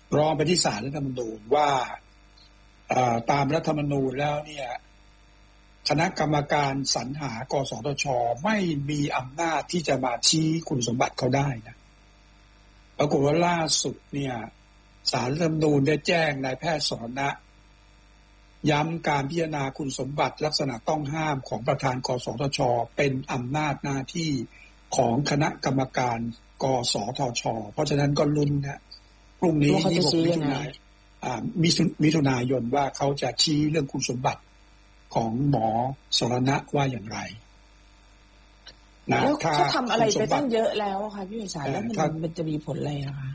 ร้องไปที่ศาลรัฐธรรมนูญว่าตามรัฐธรรมนูญแล้วเนี่ยคณะกรรมการสรรหากสทช.ไม่มีอำนาจที่จะมาชี้คุณสมบัติเขาได้นะปรากฏว่าล่าสุดเนี่ยศาลรัฐธรรมนูญได้แจ้งนายแพทย์สรณะย้ำการพิจารณาคุณสมบัติลักษณะต้องห้ามของประธานกสทช.เป็นอำนาจหน้าที่ของคณะกรรมการกสทช.เพราะฉะนั้นก็ลุ้นนะพรุ่งนี้26มิถุนายนว่าเขาจะชี้เรื่องคุณสมบัติของหมอสรณะว่าอย่างไรนะแล้วเขาทำอะไรไปตั้งเยอะแล้วค่ะพี่วิสารแล้วมันจะมีผลอะไรอะคะ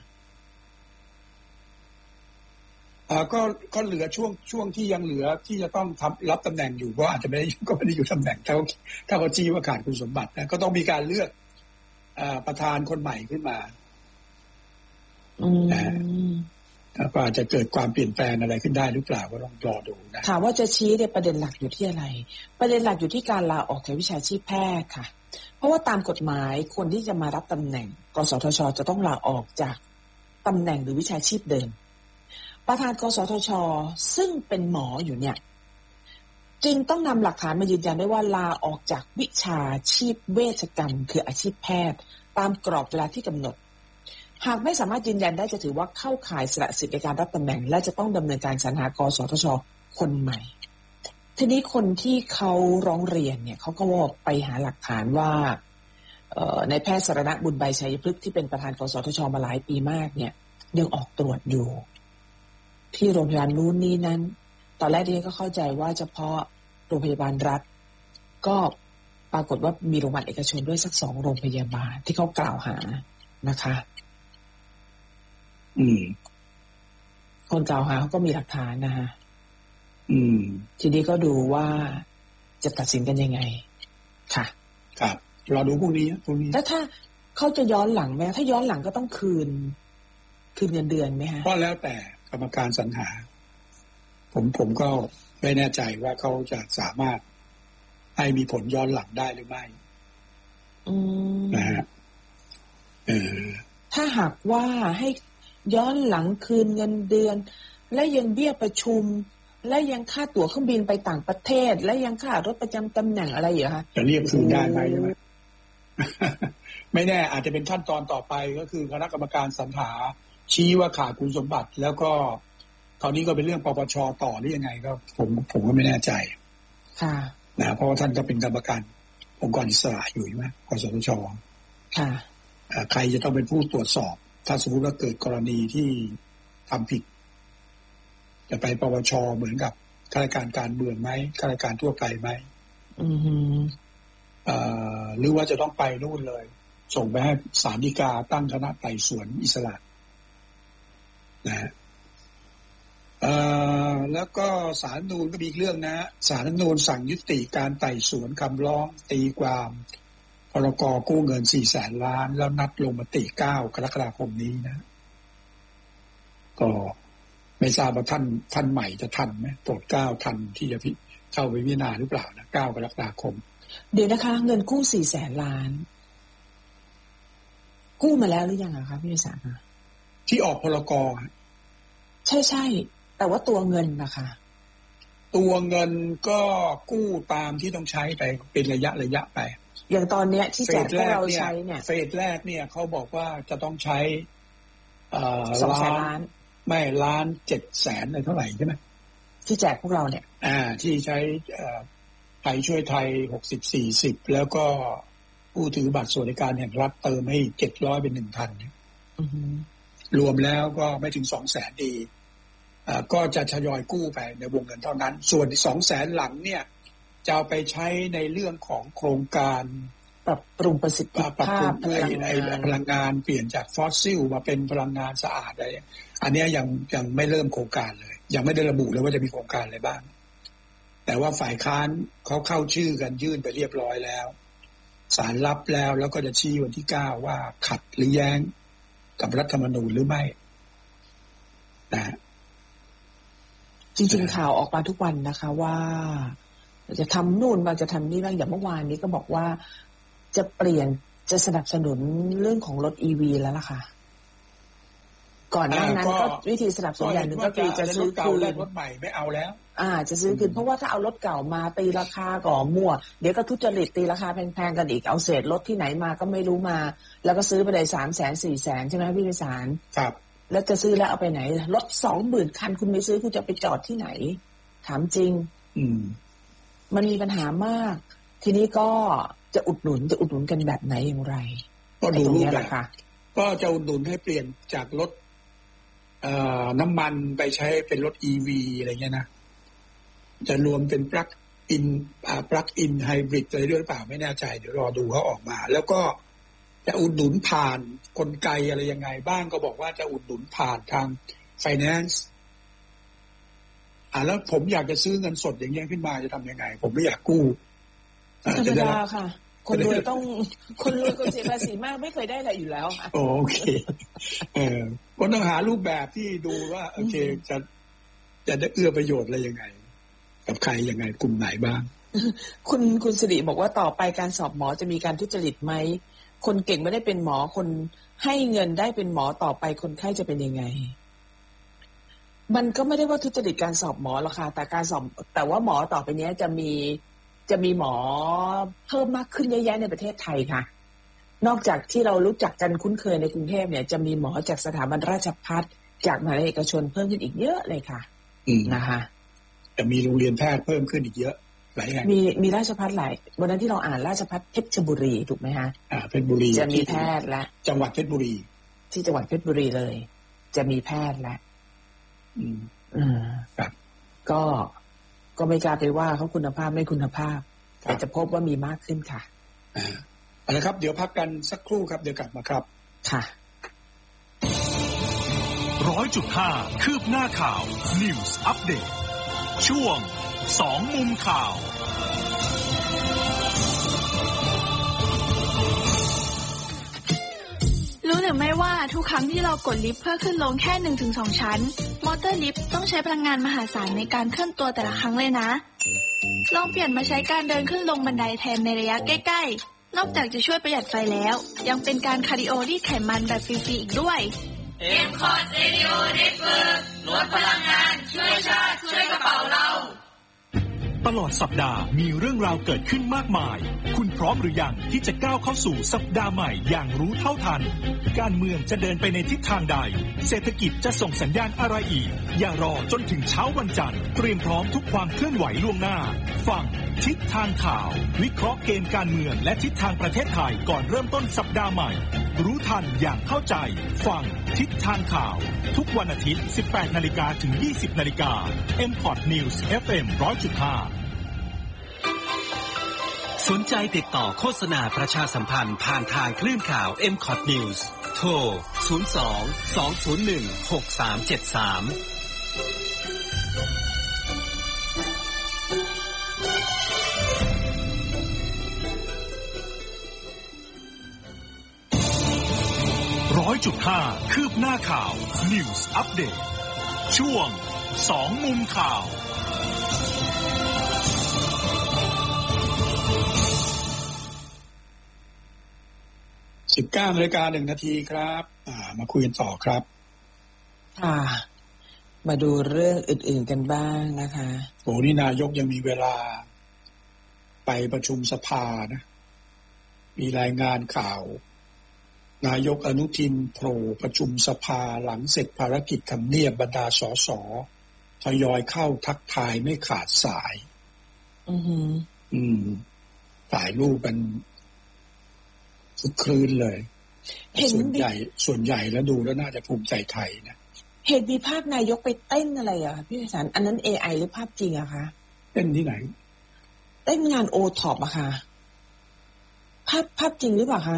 ก็เหลือช่วงที่ยังเหลือที่จะต้องรับตำแหน่งอยู่เพราะอาจจะไม่ได้อยู่ตำแหน่งถ้าเขาจี้ว่าขาดคุณสมบัตินะก็ต้องมีการเลือกประธานคนใหม่ขึ้นมาก็อาจจะเกิดความเปลี่ยนแปลงอะไรขึ้นได้หรือเปล่าก็ต้องรอดูนะถามว่าจะชี้เนี่ยประเด็นหลักอยู่ที่อะไรประเด็นหลักอยู่ที่การลาออกจากวิชาชีพแพทย์ค่ะเพราะว่าตามกฎหมายคนที่จะมารับตำแหน่งกสทช.จะต้องลาออกจากตำแหน่งหรือวิชาชีพเดิมประธานกสทช.ซึ่งเป็นหมออยู่เนี่ยจึงต้องนำหลักฐานมายืนยันได้ว่าลาออกจากวิชาชีพเวชกรรมคืออาชีพแพทย์ตามกรอบเวลาที่กำหนดหากไม่สามารถยืนยันได้จะถือว่าเข้าข่ายสละสิทธิในการรับตำแหน่งและจะต้องดำเนินการสรรหากสทช.คนใหม่ทีนี้คนที่เขาร้องเรียนเนี่ยเขาก็ไปหาหลักฐานว่าในแพทย์สรณะบุญใบชัยพฤกษ์ที่เป็นประธานกสทช.มาหลายปีมากเนี่ยยังออกตรวจอยู่ที่โรงพยาบาลนู้นนี้นั้นตอนแรกที่ก็เข้าใจว่าเฉพาะโรงพยาบาลรัฐก็ปรากฏว่ามีโรงพยาบาลเอกชนด้วยสัก2โรงพยาบาลที่เขากล่าวหานะคะคนกล่าวหาเขาก็มีหลักฐานนะฮะทีนี้ก็ดูว่าจะตัดสินกันยังไงค่ะครับรอดูพรุ่งนี้แล้วถ้าเขาจะย้อนหลังไหมถ้าย้อนหลังก็ต้องคืนเงินเดือนไหมฮะก็แล้วแต่กรรมการสรรหาผมก็ไม่แน่ใจว่าเขาจะสามารถให้มีผลย้อนหลังได้หรือไม่นะฮะถ้าหากว่าให้ย้อนหลังคืนเงินเดือนและยังเบี้ยประชุมและยังค่าตั๋วเครื่องบินไปต่างประเทศและยังค่ารถประจำตำแหน่งอะไรอยู่คะจะเรียกคืนได้ไหมใช่ไหม ไม่แน่อาจจะเป็นขั้นตอนต่อไปก็คือคณะกรรมการสรรหาชี้ว่าขาดคุณสมบัติแล้วก็คราวนี้ก็เป็นเรื่องปปช.ต่อหรือยังไงก็ผมก็ไม่แน่ใจค่ะนะเพราะว่าท่านก็เป็นกรรมการองค์กรอิสระอยู่ใช่ไหมกสทช. ค่ะใครจะต้องเป็นผู้ตรวจสอบถ้าสมมติว่าเกิดกรณีที่ทำผิดจะไปปปช.เหมือนกับข้าราชการการเมืองไหมข้าราชการทั่วไปไหมหรือว่าจะต้องไปนู่นเลยส่งไปให้ศาลฎีกาตั้งคณะไต่สวนอิสระนะแล้วก็ศาลนูนก็มีเรื่องนะศาลนูนสั่งยุติการไต่สวนคำร้องตีความพรก.กู้เงิน 400,000 ล้านแล้วนัดลงมติ9 กรกฎาคมนี้นะก็ไม่ทราบว่าท่านใหม่จะทันไหมโปรดเกล้าทันที่จะเข้าไปพิจารณาหรือเปล่านะ9 กรกฎาคมเดี๋ยวนะคะเงินกู้ 400,000 ล้านกู้มาแล้วหรือยังอะคะพี่วิสารคะที่ออกพรก. ใช่แต่ว่าตัวเงินนะคะตัวเงินก็กู้ตามที่ต้องใช้ไปเป็นระยะไปอย่างตอนเนี้ยที่แจกพวกเราใช้เนี่ยเฟสแรกเนี่ยเขาบอกว่าจะต้องใช้ 200,000 ล้านไม่1,700,000อะไรเท่าไหร่ใช่ไหมที่แจกพวกเราเนี่ยที่ใช้ไทยช่วยไทย60-40แล้วก็ผู้ถือบัตรสวัสดิการแห่งรัฐเติมให้700เป็น 1,000 เนี่ยรวมแล้วก็ไม่ถึง 200,000 ดีก็จะทยอยกู้ไปในวงเงินเท่านั้นส่วน 200,000 หลังเนี่ยจะเอาไปใช้ในเรื่องของโครงการปรับปรุงประสิทธิภาพพลังงานเปลี่ยนจากฟอสซิลมาเป็นพลังงานสะอาดอะไรอันนี้ยังไม่เริ่มโครงการเลยยังไม่ได้ระบุเลยว่าจะมีโครงการอะไรบ้างแต่ว่าฝ่ายค้านเขาเข้าชื่อกันยื่นไปเรียบร้อยแล้วศาลรับแล้วก็จะชี้วันที่9ว่าขัดหรือแย้งกับรัฐธรรมนูญหรือไม่นะจริงๆข่าวออกมาทุกวันนะคะว่าจะทำนู่นมาจะทำนี่บ้างอย่างเมื่อวานนี้ก็บอกว่าจะเปลี่ยนจะสนับสนุนเรื่องของรถ EV แล้วล่ะค่ะก่อนหน้านั้นก็วิธีสนับสนุนอย่างหนึ่งก็คือจะซื้อคืนรถใหม่ไม่เอาแล้วจะซื้อคืนเพราะว่าถ้าเอารถเก่ามาตีราคาก่อมั่วเดี๋ยวก็ทุจริตตีราคาแพงๆกันอีกเอาเศษรถที่ไหนมาก็ไม่รู้มาแล้วก็ซื้อไปเลย300,000 400,000ใช่ไหมพี่พิสารครับแล้วจะซื้อแล้วเอาไปไหนรถ20,000 คันคุณไม่ซื้อคุณจะไปจอดที่ไหนถามจริงมันมีปัญหามากทีนี้ก็จะอุดหนุนกันแบบไหนอย่างไรก็ดูรูปแบบก็จะอุดหนุนให้เปลี่ยนจากรถน้ำมันไปใช้เป็นรถ EV อะไรเงี้ยนะจะรวมเป็นปลั๊กอินไฮบริดอะไรด้วยหรือเปล่าไม่แน่ใจเดี๋ยวรอดูเขาออกมาแล้วก็จะอุดหนุนผ่านกลไกอะไรยังไงบ้างก็บอกว่าจะอุดหนุนผ่านทาง finance แล้วผมอยากจะซื้อเงินสดอย่างเงี้ยขึ้นมาจะทำยังไงผมไม่อยากกู้ธรรมดาค่ะคนรวยคนเสียภาษีมากไม่เคยได้อะไรอยู่แล้วค่ะโอเคก็ต้องหารูปแบบที่ดูว่าโอเคจะได้เอื้อประโยชน์อะไรยังไงกับใครยังไงกลุ่มไหนบ้างคุณสิริบอกว่าต่อไปการสอบหมอจะมีการทุจริตไหมคนเก่งไม่ได้เป็นหมอคนให้เงินได้เป็นหมอต่อไปคนไข้จะเป็นยังไงมันก็ไม่ได้ว่าทุจริตการสอบหมอหรอกค่ะแต่ว่าหมอต่อไปนี้จะมีหมอเพิ่มมากขึ้นเยอะแยะในประเทศไทยค่ะนอกจากที่เรารู้จักกันคุ้นเคยในกรุงเทพเนี่ยจะมีหมอจากสถาบันราชภัฏจากมหาวิทยาลัยเอกชนเพิ่มขึ้นอีกเยอะเลยค่ะนะคะจะมีโรงเรียนแพทย์เพิ่มขึ้นอีกเยอะหลายแห่งมีราชภัฏหลายวันนั้นที่เราอ่านราชภัฏเพชรบุรีถูกไหมคะเพชรบุรีจะมีแพทย์และจังหวัดเพชรบุรีที่จังหวัดเพชรบุรีเลยจะมีแพทย์และครับก็ไม่กล้าไปว่าเขาคุณภาพไม่คุณภาพแต่จะพบว่ามีมากขึ้นค่ะเอาละครับเดี๋ยวพักกันสักครู่ครับเดี๋ยวกลับมาครับค่ะ 100.5 คืบหน้าข่าว News Update ช่วง2 มุมข่าวรู้หรือไม่ว่าทุกครั้งที่เรากดลิฟต์เพื่อขึ้นลงแค่ 1-2 ชั้นมอเตอร์ลิฟต์ต้องใช้พลังงานมหาศาลในการเคลื่อนตัวแต่ละครั้งเลยนะลองเปลี่ยนมาใช้การเดินขึ้นลงบันไดแทนในระยะใกล้ๆนอกจากจะช่วยประหยัดไฟแล้วยังเป็นการคาร์ดิโอรีดไขมันแบบฟรีๆอีกด้วย M-Cot Radio Network ลดพลังงานช่วยชาติช่วยกระเป๋าเราตลอดสัปดาห์มีเรื่องราวเกิดขึ้นมากมายคุณพร้อมหรือยังที่จะก้าวเข้าสู่สัปดาห์ใหม่อย่างรู้เท่าทันการเมืองจะเดินไปในทิศทางใดเศรษฐกิจจะส่งสัญญาณอะไรอีกอย่ารอจนถึงเช้าวันจันทร์เตรียมพร้อมทุกความเคลื่อนไหวล่วงหน้าฟังทิศทางข่าววิเคราะห์เกมการเมืองและทิศทางประเทศไทยก่อนเริ่มต้นสัปดาห์ใหม่รู้ทันอย่างเข้าใจฟังทิศทางข่าวทุกวันอาทิตย์ 18 นาฬิกาถึง 20 นาฬิกา M-Cot News FM 100.5 สนใจติดต่อโฆษณาประชาสัมพันธ์ผ่านทางคลื่นข่าว M-Cot News โทร 100.5 คืบหน้าข่าว News Update ช่วง2 มุมข่าว 19:01 ครับมาคุยกันต่อครับค่ะมาดูเรื่องอื่นๆกันบ้างนะคะโอ้นี่นายกยังมีเวลาไปประชุมสภานะมีรายงานข่าวนายกอนุทินโผล่ประชุมสภาหลังเสร็จภารกิจทำเนียบบรรดาสสทยอยเข้าทักทายไม่ขาดสายถ่ายรูปกันคึกครื้นเลยส่วนใหญ่แล้วดูแล้วน่าจะภูมิใจไทยนะเห็นมีภาพนายกไปเต้นอะไรอ่ะพี่ไพศาลอันนั้น AI หรือภาพจริงอะคะเต้นที่ไหนเต้นงานโอท็อปอะค่ะภาพจริงหรือเปล่าคะ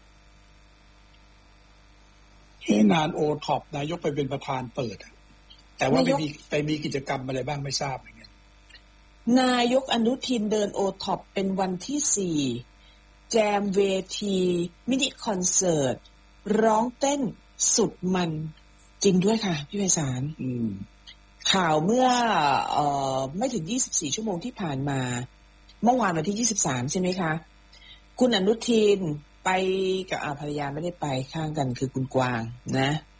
งานโอท็อปนายกไปเป็นประธานเปิดแต่ว่าไปมีกิจกรรมอะไรบ้างไม่ทราบอย่างเงี้ยนายกอนุทินเดินโอท็อปเป็นวันที่4แจมเวทีมินิคอนเสิร์ตร้องเต้นสุดมันจริงด้วยค่ะพี่ไพศาลข่าวเมื่อไม่ถึง24ชั่วโมงที่ผ่านมาเมื่อวานวันที่23ใช่ไหมคะคุณอนุทินไปกับภรรยาไม่ได้ไปข้างกันคือคุณกวางนะ